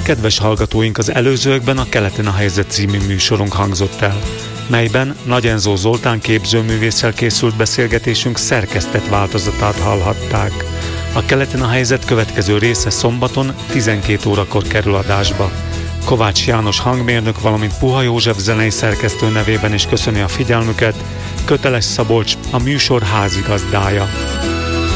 Kedves hallgatóink, az előzőekben a Keleten a helyzet című műsorunk hangzott el, melyben Nagy Enzó Zoltán képzőművésszel készült beszélgetésünk szerkesztett változatát hallhatták. A Keleten a helyzet következő része szombaton 12 órakor kerül adásba. Kovács János hangmérnök, valamint Puha József zenei szerkesztő nevében is köszöni a figyelmüket, Köteles Szabolcs, a műsor házigazdája.